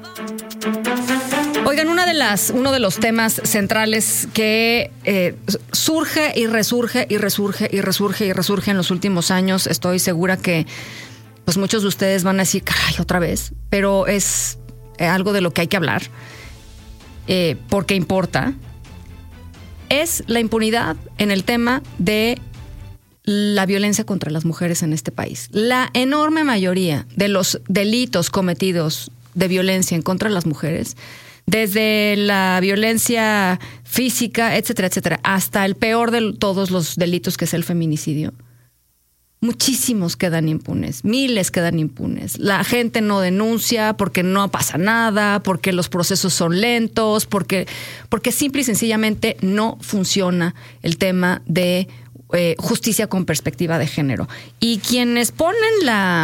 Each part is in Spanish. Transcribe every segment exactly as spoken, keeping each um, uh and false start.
Oigan, una de las, uno de los temas centrales que eh, surge y resurge y resurge y resurge y resurge en los últimos años, estoy segura que pues muchos de ustedes van a decir, caray, otra vez, pero es eh, algo de lo que hay que hablar, eh, porque importa, es la impunidad en el tema de la violencia contra las mujeres en este país. La enorme mayoría de los delitos cometidos de violencia en contra de las mujeres, desde la violencia física, etcétera, etcétera, hasta el peor de todos los delitos, que es el feminicidio, muchísimos quedan impunes, miles quedan impunes. La gente no denuncia porque no pasa nada, porque los procesos son lentos, porque, porque simple y sencillamente no funciona el tema de eh, justicia con perspectiva de género. Y quienes ponen la...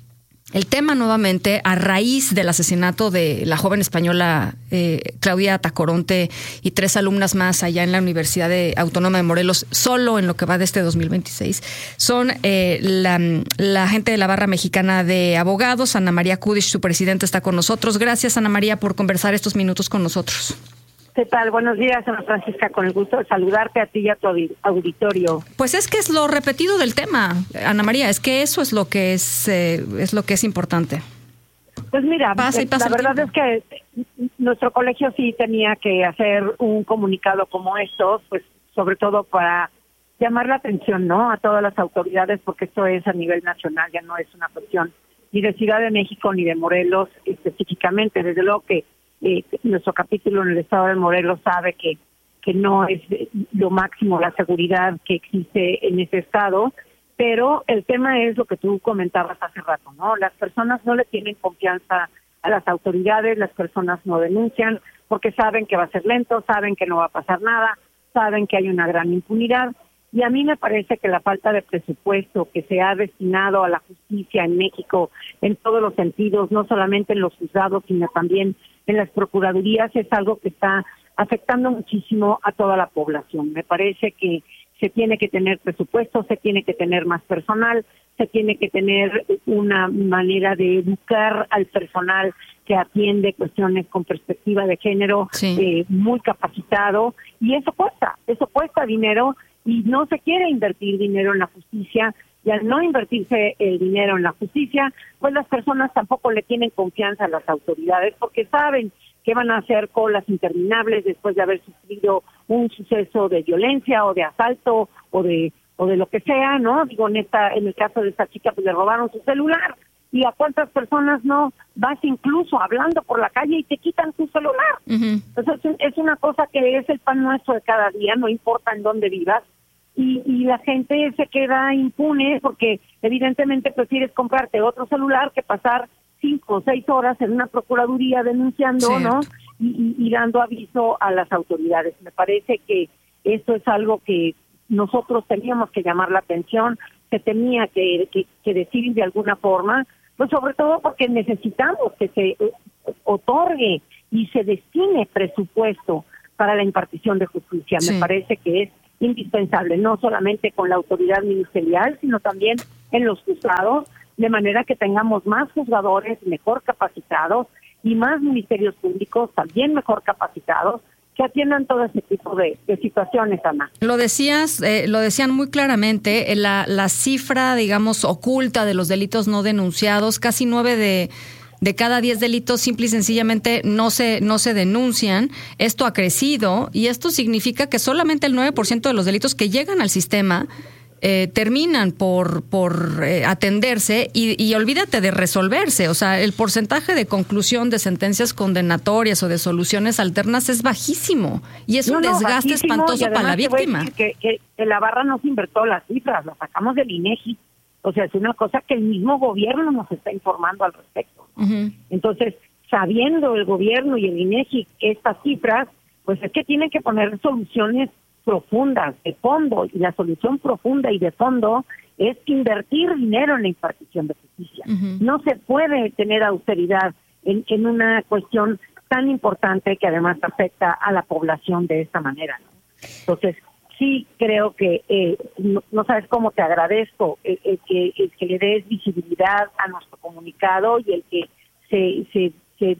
El tema nuevamente a raíz del asesinato de la joven española eh, Claudia Tacoronte y tres alumnas más allá en la Universidad de Autónoma de Morelos, solo en lo que va de este dos mil veintiséis, son eh, la, la gente de la Barra Mexicana de Abogados. Ana María Kudish, su presidenta, está con nosotros. Gracias, Ana María, por conversar estos minutos con nosotros. ¿Qué tal? Buenos días, Ana Francisca, con el gusto de saludarte a ti y a tu auditorio. Pues es que es lo repetido del tema, Ana María, es que eso es lo que es eh, es lo que es importante. Pues mira, pasa y pasa la verdad tiempo. Es que nuestro colegio sí tenía que hacer un comunicado como estos, pues sobre todo para llamar la atención, ¿no?, a todas las autoridades, porque esto es a nivel nacional, ya no es una cuestión ni de Ciudad de México ni de Morelos específicamente. Desde luego que Eh, nuestro capítulo en el estado de Morelos sabe que que no es lo máximo la seguridad que existe en ese estado, pero el tema es lo que tú comentabas hace rato, ¿no? Las personas no le tienen confianza a las autoridades, las personas no denuncian porque saben que va a ser lento, saben que no va a pasar nada, saben que hay una gran impunidad. Y a mí me parece que la falta de presupuesto que se ha destinado a la justicia en México en todos los sentidos, no solamente en los juzgados, sino también en las procuradurías, es algo que está afectando muchísimo a toda la población. Me parece que se tiene que tener presupuesto, se tiene que tener más personal, se tiene que tener una manera de educar al personal que atiende cuestiones con perspectiva de género, sí. eh, muy capacitado, y eso cuesta, eso cuesta dinero, y no se quiere invertir dinero en la justicia, y al no invertirse el dinero en la justicia, pues las personas tampoco le tienen confianza a las autoridades, porque saben que van a hacer colas interminables después de haber sufrido un suceso de violencia o de asalto o de o de lo que sea, ¿no? Digo, en esta, en el caso de esta chica, pues le robaron su celular, y a cuántas personas no vas incluso hablando por la calle y te quitan tu celular. Uh-huh. Entonces es una cosa que es el pan nuestro de cada día, no importa en dónde vivas. Y, y la gente se queda impune porque evidentemente prefieres comprarte otro celular que pasar cinco o seis horas en una procuraduría denunciando, cierto, ¿no? Y, y, y dando aviso a las autoridades. Me parece que esto es algo que nosotros teníamos que llamar la atención, se tenía que, que, que decir de alguna forma, pues sobre todo porque necesitamos que se eh, otorgue y se destine presupuesto para la impartición de justicia. Sí. Me parece que es indispensable, no solamente con la autoridad ministerial, sino también en los juzgados, de manera que tengamos más juzgadores mejor capacitados y más ministerios públicos también mejor capacitados que atiendan todo ese tipo de, de situaciones, Ana. Lo decías, eh, lo decían muy claramente, la, la cifra, digamos, oculta de los delitos no denunciados, casi nueve de de cada diez delitos simple y sencillamente no se no se denuncian. Esto ha crecido y esto significa que solamente el nueve por ciento de los delitos que llegan al sistema eh, terminan por por eh, atenderse y, y olvídate de resolverse. O sea, el porcentaje de conclusión de sentencias condenatorias o de soluciones alternas es bajísimo y es no, un no, desgaste espantoso para la víctima. Que, que, que la Barra no se inventó las cifras, las sacamos del INEGI. O sea, es una cosa que el mismo gobierno nos está informando al respecto. Uh-huh. Entonces, sabiendo el gobierno y el INEGI estas cifras, pues es que tienen que poner soluciones profundas, de fondo, y la solución profunda y de fondo es invertir dinero en la impartición de justicia. Uh-huh. No se puede tener austeridad en, en una cuestión tan importante que además afecta a la población de esta manera, ¿no? Entonces, sí creo que eh, no, no sabes cómo te agradezco el, el que el que le des visibilidad a nuestro comunicado y el que se se, se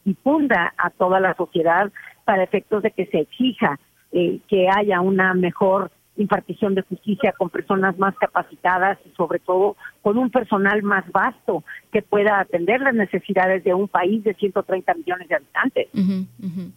difunda a toda la sociedad para efectos de que se exija eh, que haya una mejor impartición de justicia con personas más capacitadas y sobre todo con un personal más vasto que pueda atender las necesidades de un país de ciento treinta millones de habitantes. Uh-huh, uh-huh.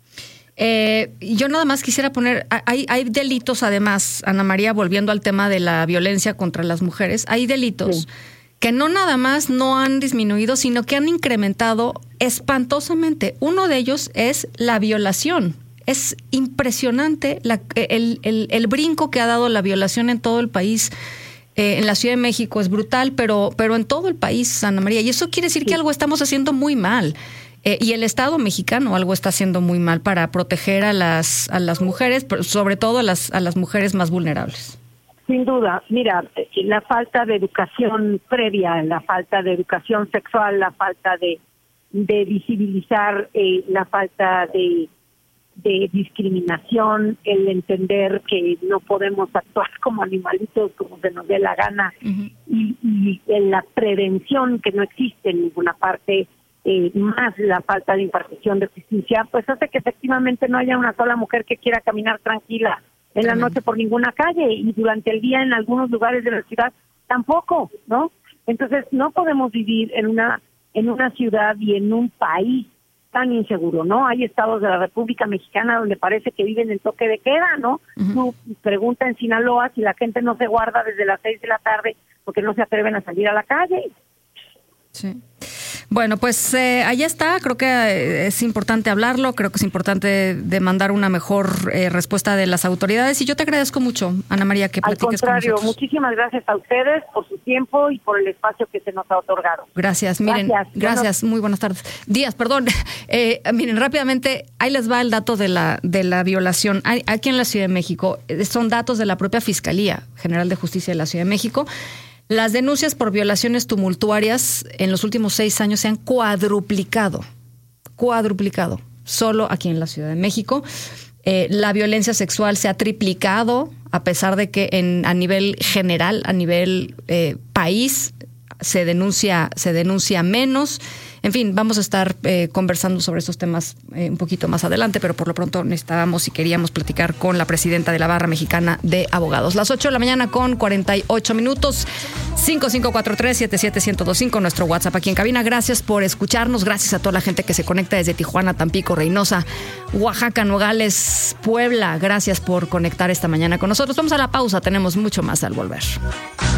Eh, yo nada más quisiera poner, hay, hay delitos además, Ana María, volviendo al tema de la violencia contra las mujeres, hay delitos sí. que no nada más no han disminuido, sino que han incrementado espantosamente. Uno de ellos es la violación. Es impresionante la, el, el, el brinco que ha dado la violación en todo el país. Eh, en la Ciudad de México es brutal, pero, pero en todo el país, Ana María. Y eso quiere decir sí. que algo estamos haciendo muy mal. Eh, y el Estado mexicano algo está haciendo muy mal para proteger a las, a las mujeres, pero sobre todo a las, a las mujeres más vulnerables. Sin duda. Mira, la falta de educación previa, la falta de educación sexual, la falta de, de visibilizar, eh, la falta de... de discriminación, el entender que no podemos actuar como animalitos como se nos dé la gana uh-huh. y, y en la prevención que no existe en ninguna parte, eh, más la falta de impartición de justicia, pues hace que efectivamente no haya una sola mujer que quiera caminar tranquila en la noche por ninguna calle y durante el día en algunos lugares de la ciudad tampoco, ¿no? Entonces no podemos vivir en una en una ciudad y en un país tan inseguro, ¿no? Hay estados de la República Mexicana donde parece que viven en toque de queda, ¿no? Uh-huh. Tú pregunta en Sinaloa si la gente no se guarda desde las seis de la tarde porque no se atreven a salir a la calle. Sí. Bueno, pues eh, allá está. Creo que es importante hablarlo. Creo que es importante demandar una mejor eh, respuesta de las autoridades. Y yo te agradezco mucho, Ana María, que platiques con nosotros. Al contrario, muchísimas gracias a ustedes por su tiempo y por el espacio que se nos ha otorgado. Gracias. Miren, gracias. gracias. Muy buenas tardes. Díaz, perdón. Eh, miren, rápidamente, ahí les va el dato de la de la violación. Hay, aquí en la Ciudad de México, son datos de la propia Fiscalía General de Justicia de la Ciudad de México. Las denuncias por violaciones tumultuarias en los últimos seis años se han cuadruplicado, cuadruplicado, solo aquí en la Ciudad de México. Eh, la violencia sexual se ha triplicado, a pesar de que en, a nivel general, a nivel eh, país, se denuncia, se denuncia menos. En fin, vamos a estar eh, conversando sobre estos temas eh, un poquito más adelante, pero por lo pronto necesitábamos y queríamos platicar con la presidenta de la Barra Mexicana de Abogados. Las ocho de la mañana con cuarenta y ocho minutos. cinco cinco cuatro tres, siete siete uno cero dos cinco, nuestro WhatsApp aquí en cabina. Gracias por escucharnos. Gracias a toda la gente que se conecta desde Tijuana, Tampico, Reynosa, Oaxaca, Nogales, Puebla. Gracias por conectar esta mañana con nosotros. Vamos a la pausa. Tenemos mucho más al volver.